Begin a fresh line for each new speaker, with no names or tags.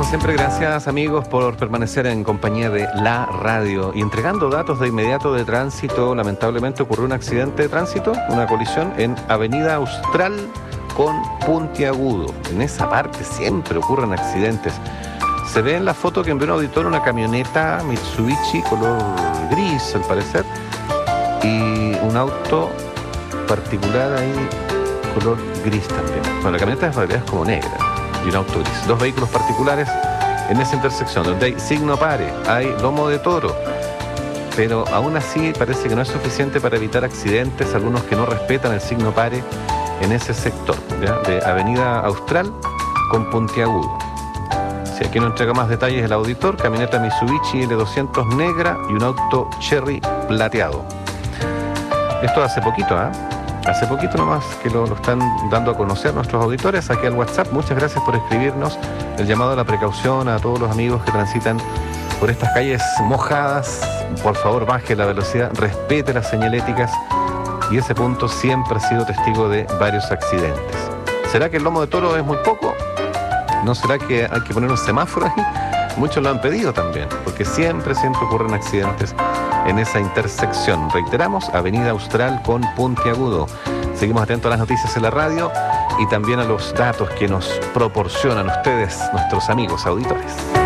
Como siempre, gracias amigos por permanecer en compañía de la radio y entregando datos de inmediato de tránsito. Lamentablemente ocurrió un accidente de tránsito, una colisión en Avenida Austral con Puntiagudo. En esa parte siempre ocurren accidentes. Se ve en la foto que envió un auditor una camioneta Mitsubishi color gris al parecer y un auto particular ahí color gris también. Bueno, la camioneta en realidad es como negra y un auto gris. Dos vehículos particulares en esa intersección donde hay signo pare, hay lomo de toro, pero aún así parece que no es suficiente para evitar accidentes, algunos que no respetan el signo pare en ese sector, ¿ya? De Avenida Austral con Puntiagudo. Si aquí no entrega más detalles el auditor, camioneta Mitsubishi L200 negra y un auto Cherry plateado. Esto hace poquito, ¿eh? Hace poquito nomás que lo están dando a conocer nuestros auditores aquí al WhatsApp. Muchas gracias por escribirnos. El llamado a la precaución a todos los amigos que transitan por estas calles mojadas. Por favor, baje la velocidad, respete las señaléticas. Y ese punto siempre ha sido testigo de varios accidentes. ¿Será que el lomo de toro es muy poco? ¿No será que hay que poner un semáforo ahí? Muchos lo han pedido también, porque siempre ocurren accidentes en esa intersección. Reiteramos, Avenida Austral con Puntiagudo. Seguimos atentos a las noticias en la radio y también a los datos que nos proporcionan ustedes, nuestros amigos auditores.